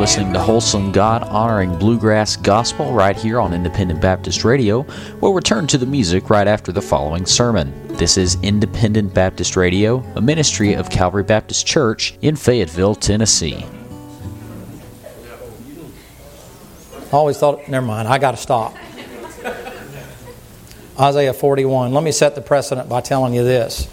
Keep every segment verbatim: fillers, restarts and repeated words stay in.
listening to Wholesome God-honoring bluegrass gospel right here on Independent Baptist Radio. We'll return to the music right after the following sermon. This is Independent Baptist Radio, a ministry of Calvary Baptist Church in Fayetteville, Tennessee. I always thought, never mind, I got to stop. Isaiah forty-one. Let me set the precedent by telling you this.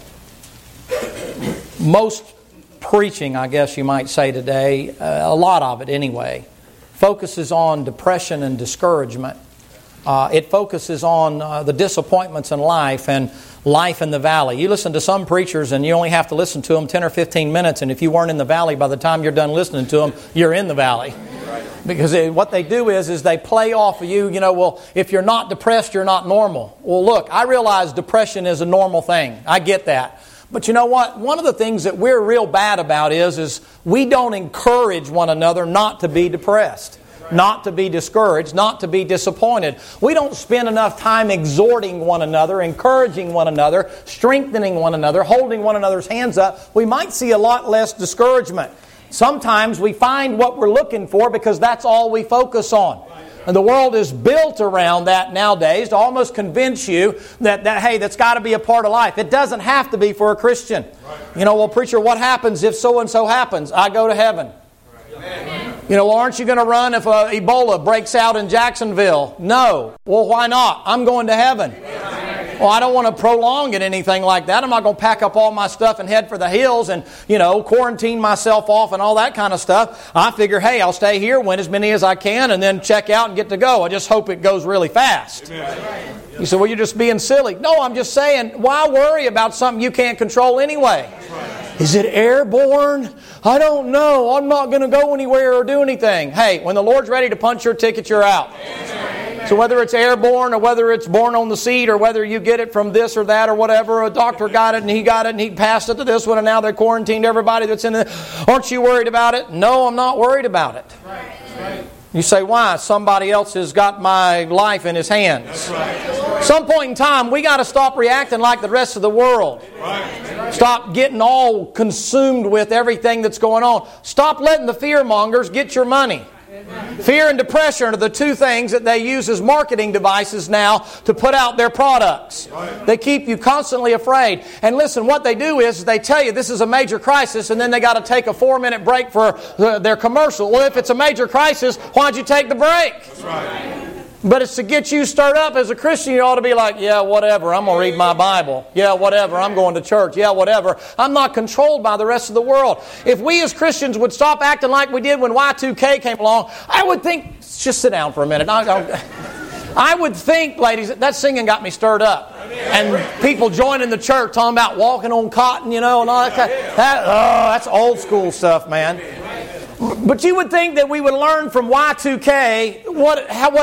Most preaching, I guess you might say today, uh, a lot of it anyway, focuses on depression and discouragement. Uh, it focuses on uh, the disappointments in life and life in the valley. You listen to some preachers and you only have to listen to them ten or fifteen minutes, and if you weren't in the valley by the time you're done listening to them, you're in the valley. Because it, what they do is, is they play off of you, you know, well, if you're not depressed, you're not normal. Well, look, I realize depression is a normal thing. I get that. But you know what? One of the things that we're real bad about is, is we don't encourage one another not to be depressed, not to be discouraged, not to be disappointed. We don't spend enough time exhorting one another, encouraging one another, strengthening one another, holding one another's hands up. We might see a lot less discouragement. Sometimes we find what we're looking for because that's all we focus on. And the world is built around that nowadays to almost convince you that, that hey, that's got to be a part of life. It doesn't have to be for a Christian. Right. You know, well, preacher, what happens if so-and-so happens? I go to heaven. Right. You know, well, aren't you going to run if uh, Ebola breaks out in Jacksonville? No. Well, why not? I'm going to heaven. Right. Well, I don't want to prolong it, anything like that. I'm not going to pack up all my stuff and head for the hills and, you know, quarantine myself off and all that kind of stuff. I figure, hey, I'll stay here, win as many as I can, and then check out and get to go. I just hope it goes really fast. Amen. You say, well, you're just being silly. No, I'm just saying, why worry about something you can't control anyway? Is it airborne? I don't know. I'm not going to go anywhere or do anything. Hey, when the Lord's ready to punch your ticket, you're out. Amen. So whether it's airborne or whether it's born on the seed or whether you get it from this or that or whatever, a doctor got it and he got it and he passed it to this one and now they're quarantined everybody that's in it. Aren't you worried about it? No, I'm not worried about it. Right. Right. You say, why? Somebody else has got my life in his hands. That's right. That's right. Some point in time, we got to stop reacting like the rest of the world. Right. Stop getting all consumed with everything that's going on. Stop letting the fear mongers get your money. Fear and depression are the two things that they use as marketing devices now to put out their products. They keep you constantly afraid. And listen, what they do is they tell you this is a major crisis and then they got to take a four-minute break for the, their commercial. Well, if it's a major crisis, why'd you take the break? That's right. But it's to get you stirred up as a Christian. You ought to be like, yeah, whatever, I'm going to read my Bible. Yeah, whatever, I'm going to church. Yeah, whatever. I'm not controlled by the rest of the world. If we as Christians would stop acting like we did when Y two K came along, I would think, just sit down for a minute. I, I, I would think, ladies, that singing got me stirred up. And people joining the church talking about walking on cotton, you know, and all that kind of, that, oh, that's old school stuff, man. But you would think that we would learn from Y two K what, how, what